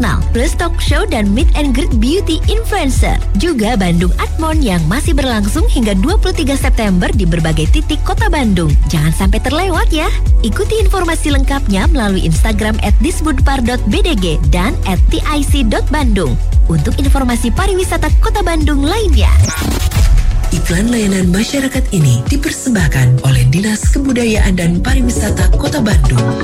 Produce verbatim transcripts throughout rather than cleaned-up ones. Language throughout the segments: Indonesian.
plus talk show dan meet and greet beauty influencer. Juga Bandung Atmon yang masih berlangsung hingga dua puluh tiga September di berbagai titik kota Bandung. Jangan sampai terlewat ya. Ikuti informasi lengkapnya melalui Instagram at disbudpar dot b d g dan at tic dot bandung. Untuk informasi pariwisata kota Bandung lainnya. Iklan layanan masyarakat ini dipersembahkan oleh Dinas Kebudayaan dan Pariwisata Kota Bandung.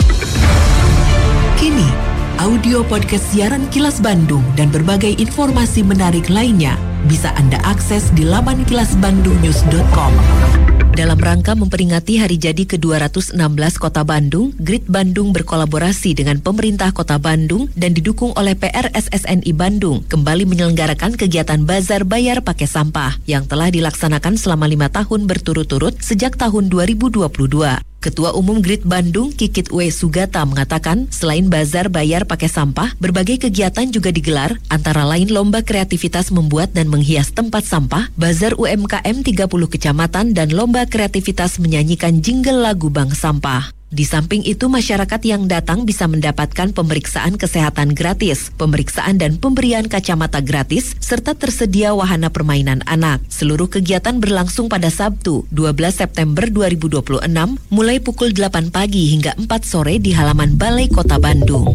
Kini, audio podcast siaran Kilas Bandung dan berbagai informasi menarik lainnya bisa Anda akses di laman kilas bandung news dot com. Dalam rangka memperingati hari jadi ke dua ratus enam belas Kota Bandung, Grid Bandung berkolaborasi dengan pemerintah Kota Bandung dan didukung oleh P R S S N I Bandung kembali menyelenggarakan kegiatan Bazar Bayar Pakai Sampah yang telah dilaksanakan selama lima tahun berturut-turut sejak tahun dua ribu dua puluh dua. Ketua Umum Grid Bandung, Kikit W. Sugata mengatakan, selain bazar bayar pakai sampah, berbagai kegiatan juga digelar, antara lain lomba kreativitas membuat dan menghias tempat sampah, bazar U M K M tiga puluh kecamatan, dan lomba kreativitas menyanyikan jingle lagu Bank Sampah. Di samping itu, masyarakat yang datang bisa mendapatkan pemeriksaan kesehatan gratis, pemeriksaan dan pemberian kacamata gratis, serta tersedia wahana permainan anak. Seluruh kegiatan berlangsung pada Sabtu, dua belas September dua ribu dua puluh enam, mulai pukul delapan pagi hingga empat sore di halaman Balai Kota Bandung.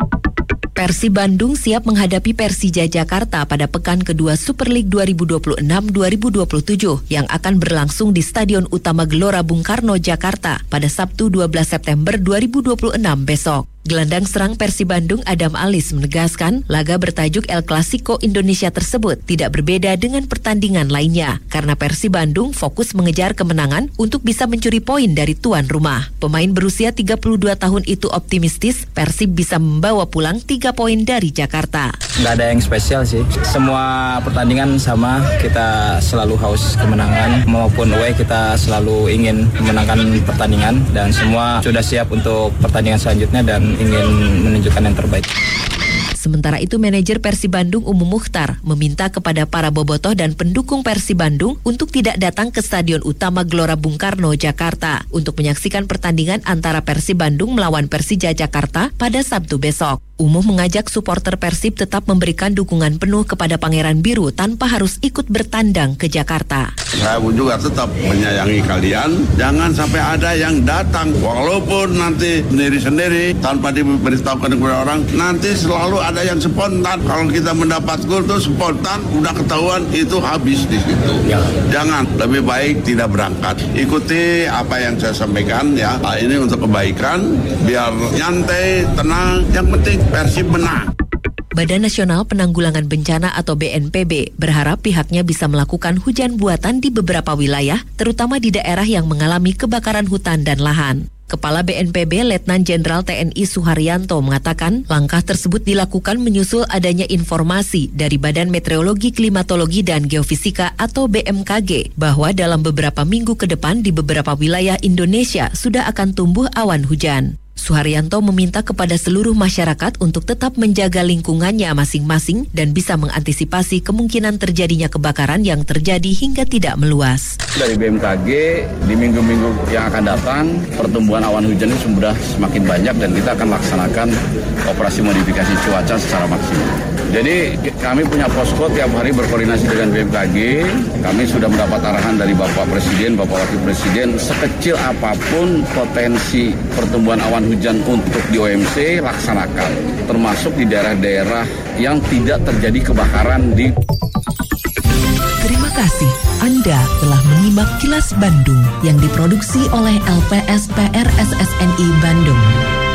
Persib Bandung siap menghadapi Persija Jakarta pada pekan kedua Super League dua ribu dua puluh enam dua ribu dua puluh tujuh yang akan berlangsung di Stadion Utama Gelora Bung Karno, Jakarta pada Sabtu dua belas September dua ribu dua puluh enam besok. Gelandang serang Persib Bandung Adam Alis menegaskan laga bertajuk El Clasico Indonesia tersebut tidak berbeda dengan pertandingan lainnya karena Persib Bandung fokus mengejar kemenangan untuk bisa mencuri poin dari tuan rumah. Pemain berusia tiga puluh dua tahun itu optimistis Persib bisa membawa pulang tiga poin dari Jakarta. Nggak ada yang spesial sih. Semua pertandingan sama, kita selalu haus kemenangan maupun away kita selalu ingin memenangkan pertandingan dan semua sudah siap untuk pertandingan selanjutnya dan ingin menunjukkan yang terbaik. Sementara itu, manajer Persib Bandung Umum Mukhtar meminta kepada para bobotoh dan pendukung Persib Bandung untuk tidak datang ke Stadion Utama Gelora Bung Karno, Jakarta untuk menyaksikan pertandingan antara Persib Bandung melawan Persija Jakarta pada Sabtu besok. Umuh mengajak supporter Persib tetap memberikan dukungan penuh kepada Pangeran Biru tanpa harus ikut bertandang ke Jakarta. Saya pun juga tetap menyayangi kalian. Jangan sampai ada yang datang walaupun nanti sendiri-sendiri tanpa diberitahukan kepada orang. Nanti selalu ada yang spontan. Kalau kita mendapat gol itu spontan, udah ketahuan itu habis di situ. Ya. Jangan, lebih baik tidak berangkat. Ikuti apa yang saya sampaikan ya. Nah, ini untuk kebaikan, biar nyantai, tenang. Yang penting Persib menang. Badan Nasional Penanggulangan Bencana atau B N P B berharap pihaknya bisa melakukan hujan buatan di beberapa wilayah, terutama di daerah yang mengalami kebakaran hutan dan lahan. Kepala B N P B Letnan Jenderal T N I Suharyanto mengatakan langkah tersebut dilakukan menyusul adanya informasi dari Badan Meteorologi, Klimatologi, dan Geofisika atau B M K G bahwa dalam beberapa minggu ke depan di beberapa wilayah Indonesia sudah akan tumbuh awan hujan. Suharyanto meminta kepada seluruh masyarakat untuk tetap menjaga lingkungannya masing-masing dan bisa mengantisipasi kemungkinan terjadinya kebakaran yang terjadi hingga tidak meluas. Dari B M K G, di minggu-minggu yang akan datang, pertumbuhan awan hujan ini sudah semakin banyak dan kita akan laksanakan operasi modifikasi cuaca secara maksimal. Jadi kami punya posko tiap hari berkoordinasi dengan B M K G. Kami sudah mendapat arahan dari Bapak Presiden, Bapak Wakil Presiden, sekecil apapun potensi pertumbuhan awan hujan untuk di O M C laksanakan, termasuk di daerah-daerah yang tidak terjadi kebakaran di. Terima kasih Anda telah menyimak Kilas Bandung yang diproduksi oleh L P S P R S S N I Bandung.